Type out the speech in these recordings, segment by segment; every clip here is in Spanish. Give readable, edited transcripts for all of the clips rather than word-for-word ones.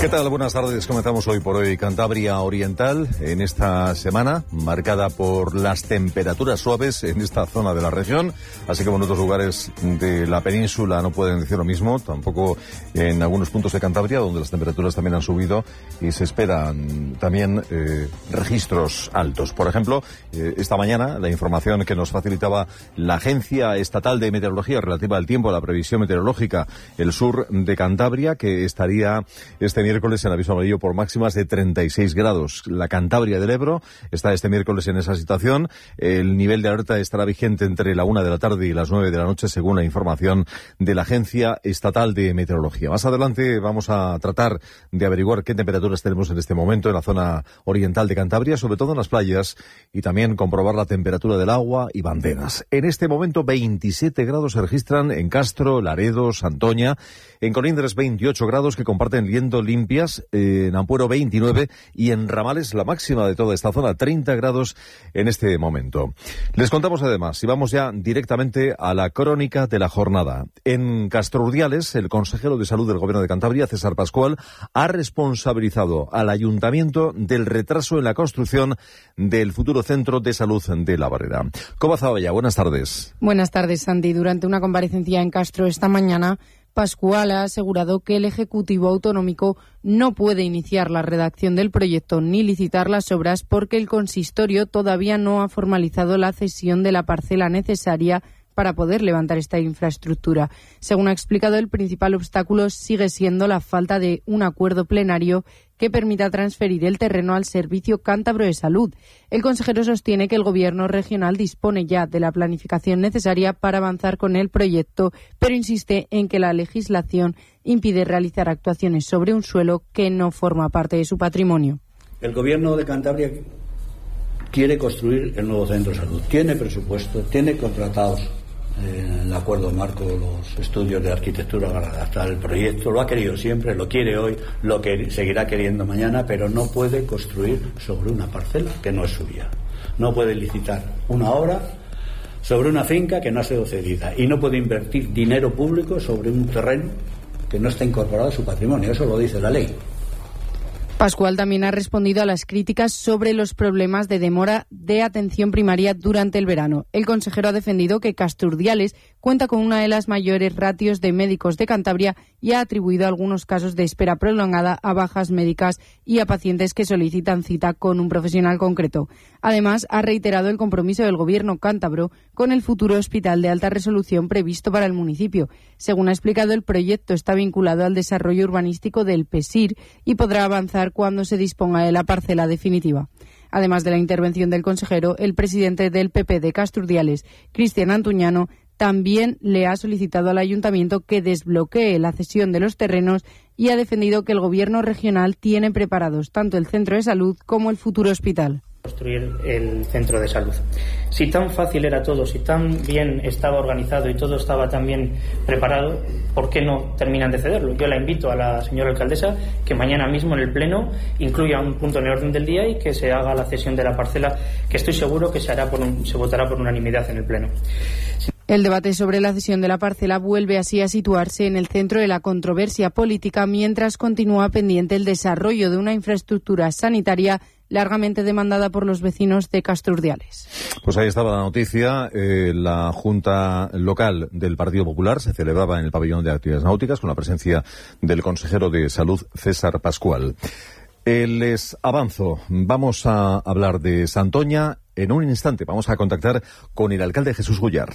¿Qué tal? Buenas tardes. Comenzamos hoy por hoy Cantabria Oriental, en esta semana marcada por las temperaturas suaves en esta zona de la región, así como en otros lugares de la península no pueden decir lo mismo, tampoco en algunos puntos de Cantabria, donde las temperaturas también han subido y se esperan también registros altos. Por ejemplo, esta mañana la información que nos facilitaba la Agencia Estatal de Meteorología relativa al tiempo, a la previsión meteorológica, el sur de Cantabria, que estaría este miércoles en aviso amarillo por máximas de 36 grados. La Cantabria del Ebro está este miércoles en esa situación. El nivel de alerta estará vigente entre la 1 de la tarde y las 9 de la noche, según la información de la Agencia Estatal de Meteorología. Más adelante vamos a tratar de averiguar qué temperaturas tenemos en este momento en la zona oriental de Cantabria, sobre todo en las playas, y también comprobar la temperatura del agua y banderas. En este momento 27 grados se registran en Castro, Laredo, Santoña, en Colindres 28 grados que comparten viento limpias, en Ampuero 29 y en Ramales la máxima de toda esta zona 30 grados en este momento. Les contamos además, y vamos ya directamente a la crónica de la jornada. En Castrurdiales, el consejero de Salud del Gobierno de Cantabria, César Pascual, ha responsabilizado al Ayuntamiento del retraso en la construcción del futuro centro de salud de La Barrera. Coba Zavalla, buenas tardes. Buenas tardes, Santi. Durante una comparecencia en Castro esta mañana, Pascual ha asegurado que el Ejecutivo Autonómico no puede iniciar la redacción del proyecto ni licitar las obras porque el consistorio todavía no ha formalizado la cesión de la parcela necesaria para poder levantar esta infraestructura. Según ha explicado, el principal obstáculo sigue siendo la falta de un acuerdo plenario que permita transferir el terreno al Servicio Cántabro de Salud. El consejero sostiene que el Gobierno regional dispone ya de la planificación necesaria para avanzar con el proyecto, pero insiste en que la legislación impide realizar actuaciones sobre un suelo que no forma parte de su patrimonio. El Gobierno de Cantabria quiere construir el nuevo centro de salud. Tiene presupuesto, tiene contratados en el acuerdo marco los estudios de arquitectura para adaptar el proyecto. Lo ha querido siempre, lo quiere hoy, lo que seguirá queriendo mañana, pero no puede construir sobre una parcela que no es suya. No puede licitar una obra sobre una finca que no ha sido cedida y no puede invertir dinero público sobre un terreno que no está incorporado a su patrimonio. Eso lo dice la ley. Pascual también ha respondido a las críticas sobre los problemas de demora de atención primaria durante el verano. El consejero ha defendido que Castrurdiales cuenta con una de las mayores ratios de médicos de Cantabria y ha atribuido algunos casos de espera prolongada a bajas médicas y a pacientes que solicitan cita con un profesional concreto. Además, ha reiterado el compromiso del Gobierno cántabro con el futuro hospital de alta resolución previsto para el municipio. Según ha explicado, el proyecto está vinculado al desarrollo urbanístico del PESIR y podrá avanzar cuando se disponga de la parcela definitiva. Además de la intervención del consejero, el presidente del PP de Castrurdiales, Cristian Antuñano, también le ha solicitado al ayuntamiento que desbloquee la cesión de los terrenos y ha defendido que el Gobierno regional tiene preparados tanto el centro de salud como el futuro hospital. Construir el centro de salud. Si tan fácil era todo, si tan bien estaba organizado y todo estaba tan bien preparado, ¿por qué no terminan de cederlo? Yo la invito a la señora alcaldesa que mañana mismo en el Pleno incluya un punto en el orden del día y que se haga la cesión de la parcela, que estoy seguro que se votará por unanimidad en el Pleno. El debate sobre la cesión de la parcela vuelve así a situarse en el centro de la controversia política mientras continúa pendiente el desarrollo de una infraestructura sanitaria largamente demandada por los vecinos de Castrurdiales. Pues ahí estaba la noticia. La Junta Local del Partido Popular se celebraba en el Pabellón de Actividades Náuticas con la presencia del consejero de Salud, César Pascual. Les avanzo. Vamos a hablar de Santoña. En un instante vamos a contactar con el alcalde Jesús Gullar.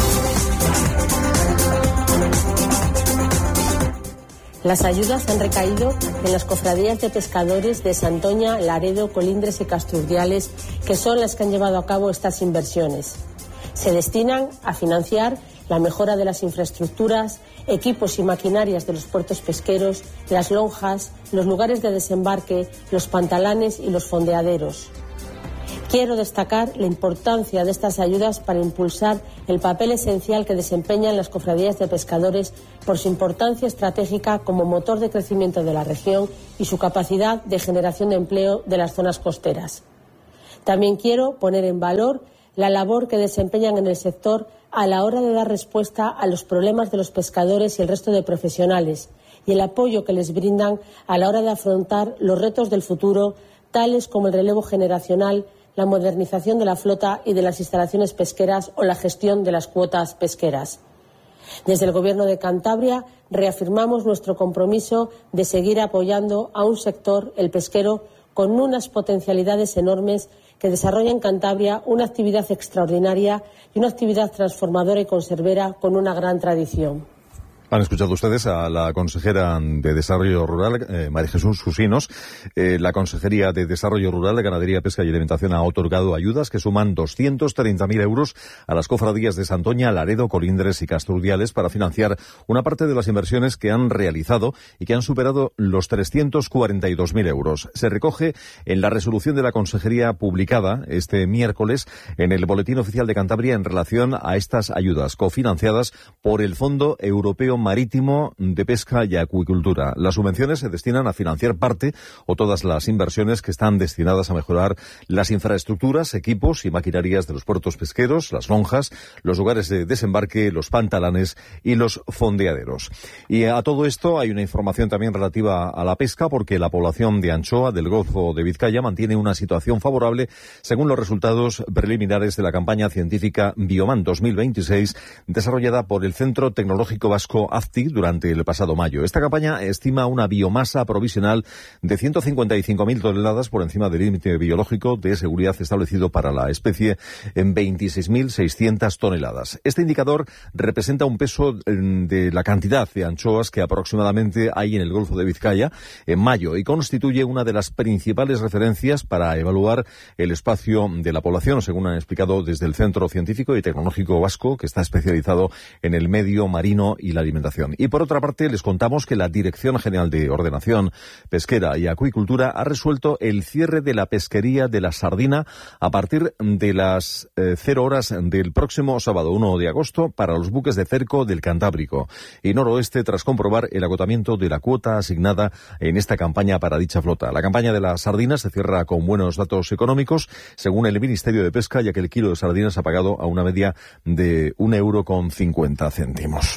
Las ayudas han recaído en las cofradías de pescadores de Santoña, Laredo, Colindres y Castrurdiales, que son las que han llevado a cabo estas inversiones. Se destinan a financiar la mejora de las infraestructuras, equipos y maquinarias de los puertos pesqueros, las lonjas, los lugares de desembarque, los pantalanes y los fondeaderos. Quiero destacar la importancia de estas ayudas para impulsar el papel esencial que desempeñan las cofradías de pescadores por su importancia estratégica como motor de crecimiento de la región y su capacidad de generación de empleo de las zonas costeras. También quiero poner en valor la labor que desempeñan en el sector a la hora de dar respuesta a los problemas de los pescadores y el resto de profesionales y el apoyo que les brindan a la hora de afrontar los retos del futuro, tales como el relevo generacional, la modernización de la flota y de las instalaciones pesqueras o la gestión de las cuotas pesqueras. Desde el Gobierno de Cantabria reafirmamos nuestro compromiso de seguir apoyando a un sector, el pesquero, con unas potencialidades enormes que desarrolla en Cantabria una actividad extraordinaria y una actividad transformadora y conservera con una gran tradición. Han escuchado ustedes a la consejera de Desarrollo Rural, María Jesús Fusinos. La Consejería de Desarrollo Rural, Ganadería, Pesca y Alimentación ha otorgado ayudas que suman 230.000 euros a las cofradías de Santoña, Laredo, Colindres y Castrurdiales para financiar una parte de las inversiones que han realizado y que han superado los 342.000 euros. Se recoge en la resolución de la Consejería publicada este miércoles en el Boletín Oficial de Cantabria en relación a estas ayudas cofinanciadas por el Fondo Europeo Marítimo de Pesca y Acuicultura. Las subvenciones se destinan a financiar parte o todas las inversiones que están destinadas a mejorar las infraestructuras, equipos y maquinarias de los puertos pesqueros, las lonjas, los lugares de desembarque, los pantalanes y los fondeaderos. Y a todo esto hay una información también relativa a la pesca, porque la población de anchoa del Golfo de Vizcaya mantiene una situación favorable según los resultados preliminares de la campaña científica Bioman 2026 desarrollada por el Centro Tecnológico Vasco AFTI durante el pasado mayo. Esta campaña estima una biomasa provisional de 155.000 toneladas por encima del límite biológico de seguridad establecido para la especie en 26.600 toneladas. Este indicador representa un peso de la cantidad de anchoas que aproximadamente hay en el Golfo de Vizcaya en mayo y constituye una de las principales referencias para evaluar el espacio de la población, según han explicado desde el Centro Científico y Tecnológico Vasco, que está especializado en el medio marino y la alimentación. Y por otra parte, les contamos que la Dirección General de Ordenación Pesquera y Acuicultura ha resuelto el cierre de la pesquería de la sardina a partir de las 0 horas del próximo sábado 1 de agosto para los buques de cerco del Cantábrico y Noroeste tras comprobar el agotamiento de la cuota asignada en esta campaña para dicha flota. La campaña de la sardina se cierra con buenos datos económicos, según el Ministerio de Pesca, ya que el kilo de sardinas ha pagado a una media de €1,50.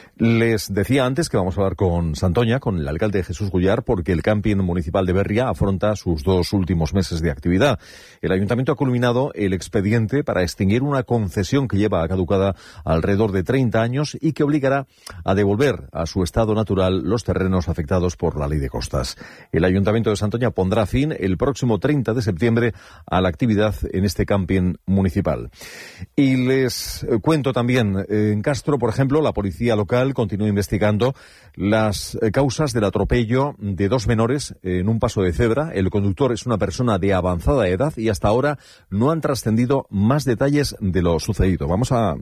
Les decía antes que vamos a hablar con Santoña, con el alcalde Jesús Gullar, porque el camping municipal de Berria afronta sus 2 últimos meses de actividad. El ayuntamiento ha culminado el expediente para extinguir una concesión que lleva caducada alrededor de 30 años y que obligará a devolver a su estado natural los terrenos afectados por la ley de costas. El ayuntamiento de Santoña pondrá fin el próximo 30 de septiembre a la actividad en este camping municipal. Y les cuento también, en Castro, por ejemplo, la policía local continúa investigando las causas del atropello de 2 menores en un paso de cebra. El conductor es una persona de avanzada edad y hasta ahora no han trascendido más detalles de lo sucedido. Vamos a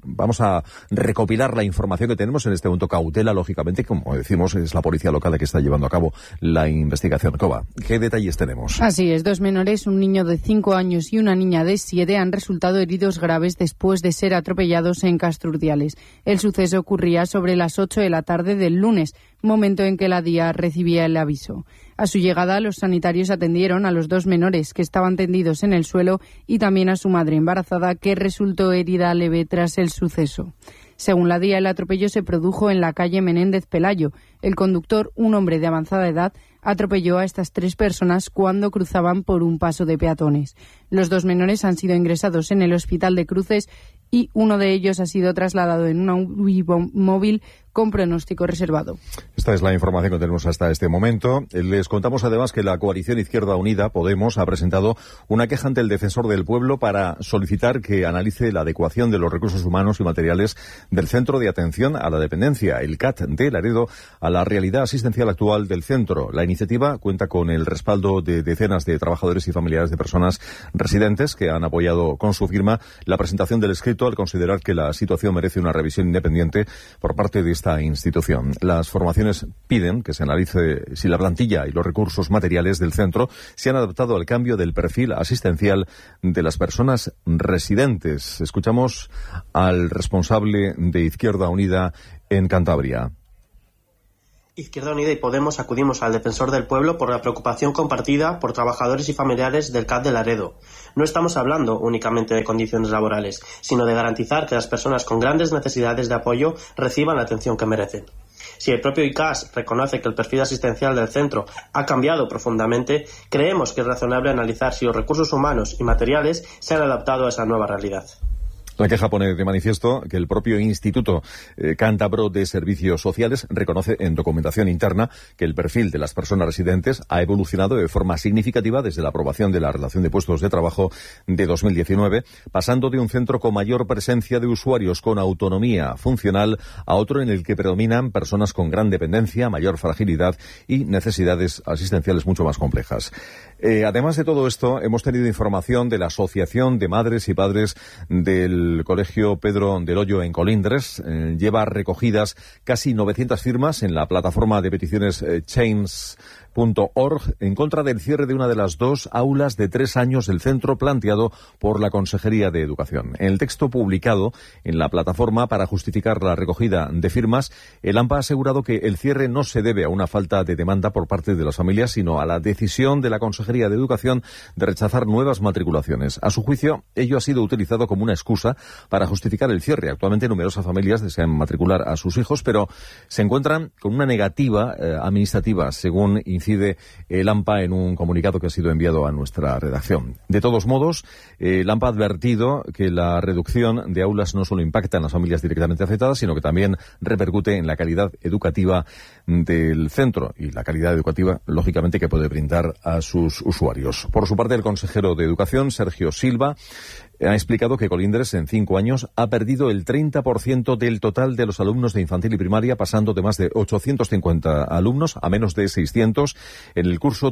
recopilar la información que tenemos en este momento. Cautela, lógicamente, como decimos, es la policía local la que está llevando a cabo la investigación. Coba, ¿qué detalles tenemos? Así es, 2 menores, un niño de 5 años y una niña de 7, han resultado heridos graves después de ser atropellados en Castrurdiales. El suceso ocurría sobre las 8 de la tarde del lunes, momento en que la DIA recibía el aviso. A su llegada, los sanitarios atendieron a los 2 menores que estaban tendidos en el suelo y también a su madre embarazada, que resultó herida leve tras el suceso. Según la DIA, el atropello se produjo en la calle Menéndez Pelayo. El conductor, un hombre de avanzada edad, atropelló a estas 3 personas cuando cruzaban por un paso de peatones. Los 2 menores han sido ingresados en el Hospital de Cruces y uno de ellos ha sido trasladado en una UCI móvil con pronóstico reservado. Esta es la información que tenemos hasta este momento. Les contamos además que la coalición Izquierda Unida, Podemos, ha presentado una queja ante el Defensor del Pueblo para solicitar que analice la adecuación de los recursos humanos y materiales del Centro de Atención a la Dependencia, el CAT de Laredo, a la realidad asistencial actual del centro. La iniciativa cuenta con el respaldo de decenas de trabajadores y familiares de personas residentes que han apoyado con su firma la presentación del escrito al considerar que la situación merece una revisión independiente por parte de esta institución. Las formaciones piden que se analice si la plantilla y los recursos materiales del centro se han adaptado al cambio del perfil asistencial de las personas residentes. Escuchamos al responsable de Izquierda Unida en Cantabria. Izquierda Unida y Podemos acudimos al Defensor del Pueblo por la preocupación compartida por trabajadores y familiares del CAT de Laredo. No estamos hablando únicamente de condiciones laborales, sino de garantizar que las personas con grandes necesidades de apoyo reciban la atención que merecen. Si el propio ICAS reconoce que el perfil asistencial del centro ha cambiado profundamente, creemos que es razonable analizar si los recursos humanos y materiales se han adaptado a esa nueva realidad. La queja pone de manifiesto que el propio Instituto Cántabro de Servicios Sociales reconoce en documentación interna que el perfil de las personas residentes ha evolucionado de forma significativa desde la aprobación de la relación de puestos de trabajo de 2019, pasando de un centro con mayor presencia de usuarios con autonomía funcional a otro en el que predominan personas con gran dependencia, mayor fragilidad y necesidades asistenciales mucho más complejas. Además de todo esto, hemos tenido información de la Asociación de Madres y Padres del Colegio Pedro del Hoyo en Colindres. Lleva recogidas casi 900 firmas en la plataforma de peticiones Change.org en contra del cierre de una de las 2 aulas de 3 años del centro planteado por la Consejería de Educación. En el texto publicado en la plataforma para justificar la recogida de firmas, el AMPA ha asegurado que el cierre no se debe a una falta de demanda por parte de las familias, sino a la decisión de la Consejería de Educación de rechazar nuevas matriculaciones. A su juicio, ello ha sido utilizado como una excusa para justificar el cierre. Actualmente numerosas familias desean matricular a sus hijos, pero se encuentran con una negativa administrativa, según incide el AMPA en un comunicado que ha sido enviado a nuestra redacción. De todos modos, el AMPA ha advertido que la reducción de aulas no solo impacta en las familias directamente afectadas, sino que también repercute en la calidad educativa del centro y la calidad educativa, lógicamente, que puede brindar a sus usuarios. Por su parte, el consejero de Educación, Sergio Silva, ha explicado que Colindres en 5 años ha perdido el 30% del total de los alumnos de infantil y primaria, pasando de más de 850 alumnos a menos de 600 en el curso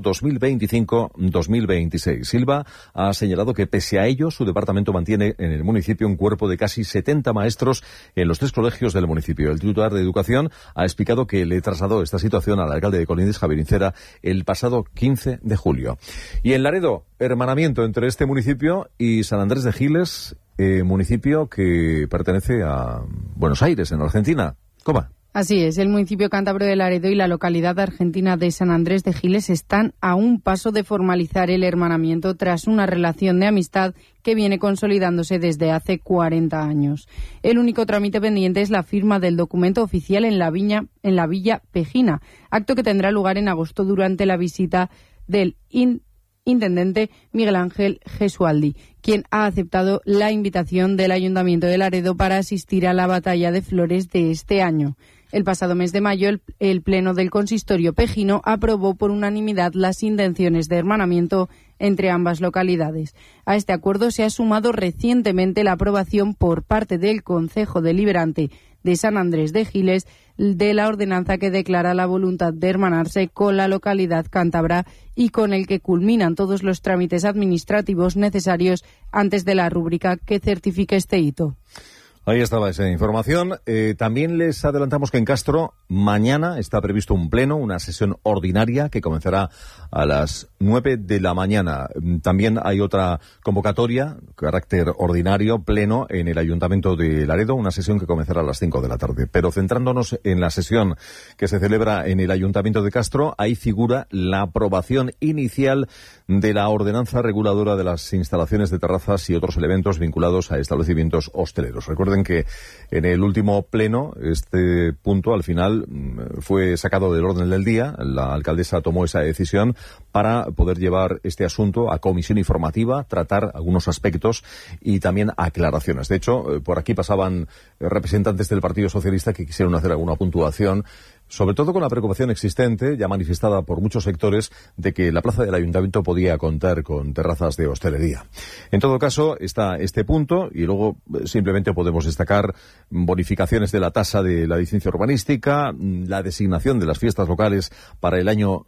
2025-2026. Silva ha señalado que pese a ello, su departamento mantiene en el municipio un cuerpo de casi 70 maestros en los 3 colegios del municipio. El titular de Educación ha explicado que le trasladó esta situación al alcalde de Colindres, Javier Incera, el pasado 15 de julio. Y en Laredo, hermanamiento entre este municipio y San Andrés de Giles, municipio que pertenece a Buenos Aires, en Argentina. ¿Cómo? Así es, el municipio cántabro de Laredo y la localidad argentina de San Andrés de Giles están a un paso de formalizar el hermanamiento tras una relación de amistad que viene consolidándose desde hace 40 años. El único trámite pendiente es la firma del documento oficial en la Villa Pejina, acto que tendrá lugar en agosto durante la visita del intendente Miguel Ángel Gesualdi, quien ha aceptado la invitación del Ayuntamiento de Laredo para asistir a la Batalla de Flores de este año. El pasado mes de mayo, el Pleno del Consistorio Pejino aprobó por unanimidad las intenciones de hermanamiento entre ambas localidades. A este acuerdo se ha sumado recientemente la aprobación por parte del Concejo Deliberante de San Andrés de Giles de la ordenanza que declara la voluntad de hermanarse con la localidad cántabra y con el que culminan todos los trámites administrativos necesarios antes de la rúbrica que certifique este hito. Ahí estaba esa información. También les adelantamos que en Castro mañana está previsto un pleno, una sesión ordinaria que comenzará a las 9 de la mañana. También hay otra convocatoria, carácter ordinario, pleno, en el Ayuntamiento de Laredo, una sesión que comenzará a las 5 de la tarde. Pero centrándonos en la sesión que se celebra en el Ayuntamiento de Castro, ahí figura la aprobación inicial de la ordenanza reguladora de las instalaciones de terrazas y otros elementos vinculados a establecimientos hosteleros. Recuerden que en el último pleno este punto al final fue sacado del orden del día. La alcaldesa tomó esa decisión para poder llevar este asunto a comisión informativa, tratar algunos aspectos y también aclaraciones. De hecho, por aquí pasaban representantes del Partido Socialista que quisieron hacer alguna puntuación, sobre todo con la preocupación existente, ya manifestada por muchos sectores, de que la plaza del Ayuntamiento podía contar con terrazas de hostelería. En todo caso, está este punto y luego simplemente podemos destacar bonificaciones de la tasa de la licencia urbanística, la designación de las fiestas locales para el año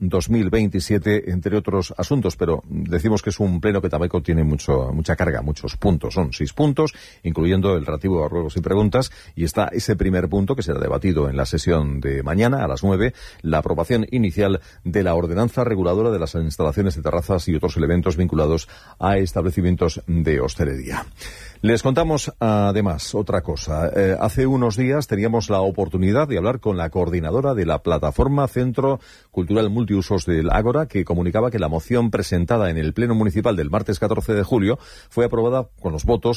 2027, entre otros asuntos, pero decimos que es un pleno que tampoco tiene mucha carga, muchos puntos. Son 6 puntos, incluyendo el relativo a ruegos y preguntas, y está ese primer punto que será debatido en la sesión de mañana a las 9, la aprobación inicial de la ordenanza reguladora de las instalaciones de terrazas y otros elementos vinculados a establecimientos de hostelería. Les contamos además otra cosa. Hace unos días teníamos la oportunidad de hablar con la coordinadora de la plataforma Centro Cultural Multiusos del Ágora, que comunicaba que la moción presentada en el Pleno Municipal del martes 14 de julio fue aprobada con los votos